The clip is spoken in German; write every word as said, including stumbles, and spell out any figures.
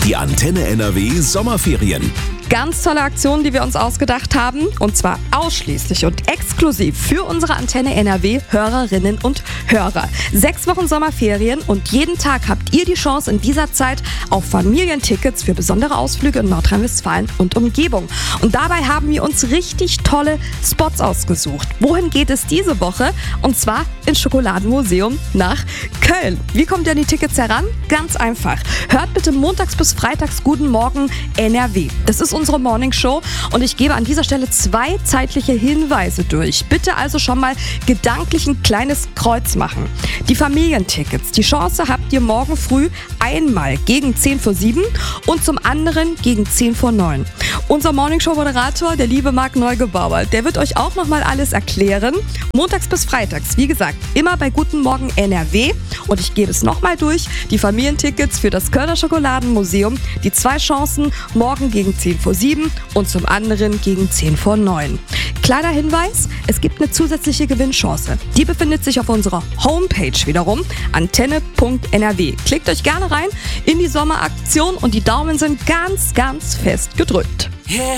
Die Antenne N R W Sommerferien. Ganz tolle Aktion, die wir uns ausgedacht haben, und zwar ausschließlich und exklusiv für unsere Antenne N R W Hörerinnen und Hörer. Sechs Wochen Sommerferien und jeden Tag habt ihr die Chance in dieser Zeit auf Familientickets für besondere Ausflüge in Nordrhein-Westfalen und Umgebung. Und dabei haben wir uns richtig tolle Spots ausgesucht. Wohin geht es diese Woche? Und zwar ins Schokoladenmuseum nach Köln. Wie kommt ihr an die Tickets heran? Ganz einfach. Hört bitte montags bis freitags Guten Morgen N R W. Das ist unsere Morningshow und ich gebe an dieser Stelle zwei zeitliche Hinweise durch. Bitte also schon mal gedanklich ein kleines Kreuz machen. Die Familientickets, die Chance habt ihr morgen früh einmal gegen zehn vor sieben und zum anderen gegen zehn vor neun. Unser Morningshow-Moderator, der liebe Marc Neugebauer, der wird euch auch nochmal alles erklären. Montags bis freitags, wie gesagt, immer bei Guten Morgen N R W. Und ich gebe es nochmal durch. Die Familientickets für das Kölner Schokoladenmuseum. Die zwei Chancen, morgen gegen zehn vor sieben und zum anderen gegen zehn vor neun. Kleiner Hinweis, es gibt eine zusätzliche Gewinnchance. Die befindet sich auf unserer Homepage wiederum, antenne punkt n r w. Klickt euch gerne rein in die Sommeraktion und die Daumen sind ganz, ganz fest gedrückt.